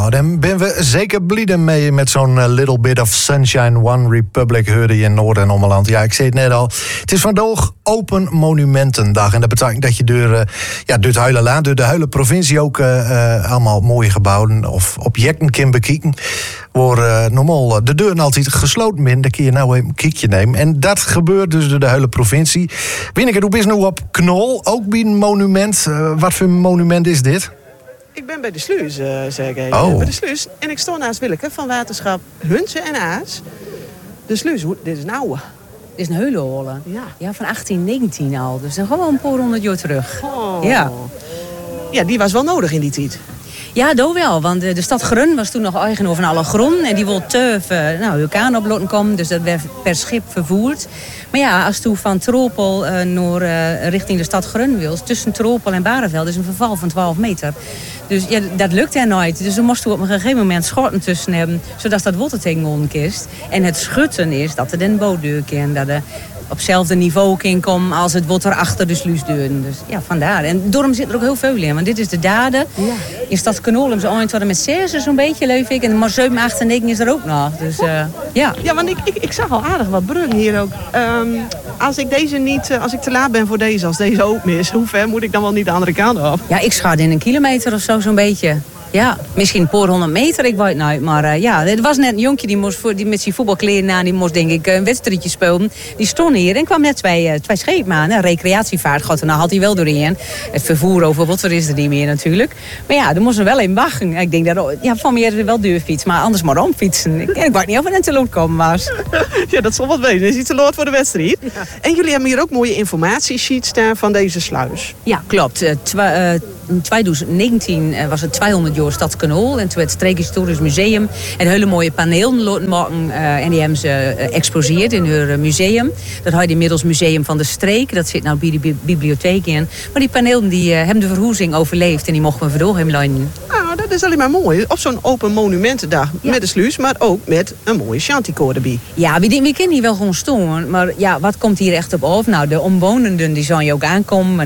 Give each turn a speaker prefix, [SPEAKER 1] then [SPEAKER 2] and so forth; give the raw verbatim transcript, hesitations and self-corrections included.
[SPEAKER 1] Nou, dan ben we zeker blij mee met zo'n uh, Little Bit of Sunshine. One Republic hoorde je in Noord- en Ommeland. Ja, ik zei het net al. Het is vandaag Open Monumentendag. En dat betekent dat je door, uh, ja, door het hele land, door de hele provincie ook uh, uh, allemaal mooie gebouwen of objecten kan bekijken. Waar uh, normaal de deuren altijd gesloten zijn. Dan kun je nou even een kijkje nemen. En dat gebeurt dus door de hele provincie. Wieneke, hoe is nu op Knol? Ook bij een monument. Uh, wat voor monument is dit?
[SPEAKER 2] Ik ben bij de Sluis, uh, zeg ik.
[SPEAKER 1] Oh.
[SPEAKER 2] Bij de Sluis. En ik sta naast Willeke van waterschap Hunze en Aas. De Sluis, dit is een oude.
[SPEAKER 3] Dit is een heulenholen.
[SPEAKER 2] Ja.
[SPEAKER 3] Ja, van achttien negentien al. Dus dan gewoon een paar honderd jaar terug.
[SPEAKER 2] Oh.
[SPEAKER 3] Ja.
[SPEAKER 2] Ja, die was wel nodig in die tijd.
[SPEAKER 3] Ja, dat wel. Want de stad Grun was toen nog eigenaar van alle grond. En die wilde turf, nou, vulkaan op laten komen. Dus dat werd per schip vervoerd. Maar ja, als toen van Tropel uh, naar, uh, richting de stad Grun wil, tussen Tropel en Bareveld is een verval van twaalf meter. Dus ja, dat lukt er nooit. Dus dan moesten we op een gegeven moment schorten tussen hebben, zodat dat water tegen kist. En het schutten is dat er een bootdeur kan, dat er op hetzelfde niveau kan komen als het water achter de sluisdeuren. Dus ja, vandaar. En daarom zit er ook heel veel in. Want dit is de daden. Ja. In stad Knol hebben ze eind tot en met zes zo'n beetje, leuf ik. En maar zeven, acht en negen is er ook nog. Dus uh, ja.
[SPEAKER 2] Ja, want ik, ik, ik zag al aardig wat bruggen hier ook. Um, als ik deze niet, als ik te laat ben voor deze, als deze open is, hoe ver moet ik dan wel niet de andere kant op?
[SPEAKER 3] Ja, ik schat in een kilometer of zo, zo'n beetje. Ja, misschien een paar honderd meter, ik weet het nooit. Maar uh, ja, er was net een jonkje die, moest voor, die met zijn voetbalkleren aan, die moest denk ik een wedstrijdje spelen. Die stond hier en kwam net twee, uh, twee schepen aan. Een recreatievaart, god, en dan had hij wel doorheen. Het vervoer over water is er niet meer natuurlijk. Maar ja, er moesten wel in wachten. Ik denk dat, ja, van mij is er wel duurfiets, maar anders maar omfietsen. Ik, ik weet niet of er een te lood komen was.
[SPEAKER 2] Ja, dat zal wat weten. Is iets te laat voor de wedstrijd. Ja. En jullie hebben hier ook mooie informatiesheets staan van deze sluis.
[SPEAKER 3] Ja, klopt. Uh, twa, uh, in twintig negentien was het tweehonderd jaar stad Knol. En toen werd het Streekhistorisch Museum een hele mooie paneel laten maken. Uh, en die hebben ze uh, exposeerd in hun museum. Dat heet inmiddels Museum van de Streek. Dat zit nou bij de bibliotheek in. Maar die panelen die, uh, hebben de verwoesting overleefd. En die mochten we verdoor hem leiden.
[SPEAKER 2] Nou, dat is alleen maar mooi. Op zo'n Open Monumentendag ja. Met de sluis. Maar ook met een mooie chanticoor erbij.
[SPEAKER 3] Ja, we, we kunnen hier wel gewoon staan. Maar ja, wat komt hier echt op af? Nou, de omwonenden die zullen je ook aankomen.